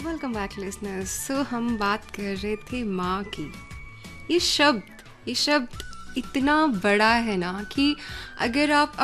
Welcome back listeners. सो हम बात कर रहे थे माँ की। ये शब्द इतना बड़ा है ना कि अगर आप